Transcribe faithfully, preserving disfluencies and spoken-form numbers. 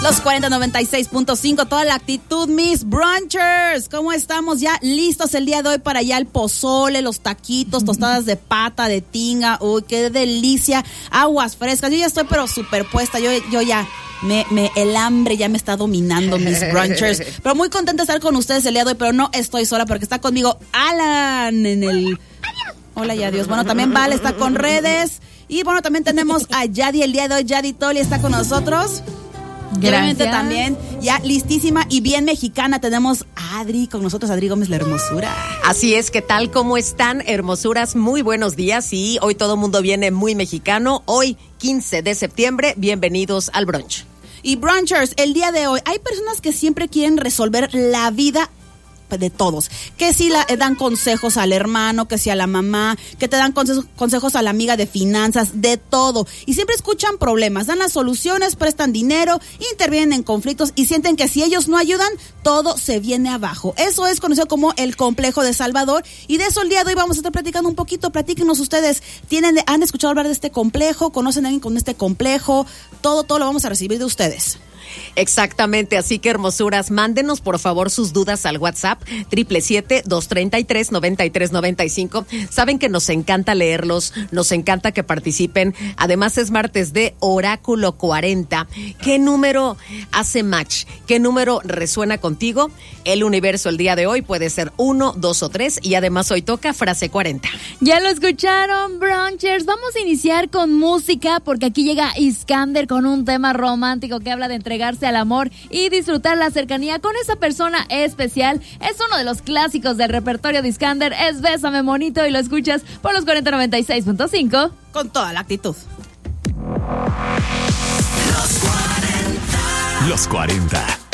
Los cuarenta noventa y seis punto cinco, toda la actitud, mis brunchers. ¿Cómo estamos? Ya listos el día de hoy para ya el pozole, los taquitos, tostadas de pata, de tinga. Uy, qué delicia. Aguas frescas. Yo ya estoy pero superpuesta. Yo, yo ya... Me, me, el hambre ya me está dominando, mis brunchers. Pero muy contenta de estar con ustedes el día de hoy, pero no estoy sola porque está conmigo Alan en el... Hola y adiós. Bueno, también Val está con redes. Y bueno, también tenemos a Yadi el día de hoy. Yadi Toli está con nosotros. Obviamente también, ya listísima y bien mexicana, tenemos a Adri con nosotros, Adri Gómez, la hermosura. Así es, ¿qué tal? ¿Cómo están, hermosuras? Muy buenos días y hoy todo el mundo viene muy mexicano. Hoy, quince de septiembre, bienvenidos al brunch. Y brunchers, el día de hoy, hay personas que siempre quieren resolver la vida de todos, que si la, eh, dan consejos al hermano, que si a la mamá, que te dan consejos, consejos a la amiga de finanzas, de todo, y siempre escuchan problemas, dan las soluciones, prestan dinero, intervienen en conflictos y sienten que si ellos no ayudan, todo se viene abajo. Eso es conocido como el complejo de Salvador, y de eso el día de hoy vamos a estar platicando un poquito. Platíquenos ustedes, ¿tienen, han escuchado hablar de este complejo? ¿Conocen a alguien con este complejo? Todo, todo lo vamos a recibir de ustedes. Exactamente, así que hermosuras, mándenos por favor sus dudas al WhatsApp siete siete siete, dos tres tres, nueve tres nueve cinco. Saben que nos encanta leerlos, nos encanta que participen. Además es martes de Oráculo cuarenta. ¿Qué número hace match? ¿Qué número resuena contigo? El universo el día de hoy puede ser uno, dos o tres, y además hoy toca frase cuarenta. Ya lo escucharon, brunchers. Vamos a iniciar con música porque aquí llega Iskander con un tema romántico que habla de entregarse al amor y disfrutar la cercanía con esa persona especial. Es uno de los clásicos del repertorio de Iskander, es Bésame Monito, y lo escuchas por los cuarenta noventa y seis punto cinco. Con toda la actitud. Los cuarenta. Los cuarenta.